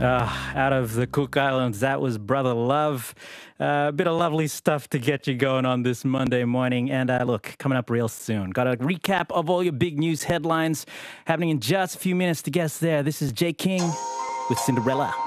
Out of the Cook Islands, that was Brother Love. A bit of lovely stuff to get you going on this Monday morning. And look, coming up real soon. Got a recap of all your big news headlines happening in just a few minutes to guess there. This is Jay King with Cinderella.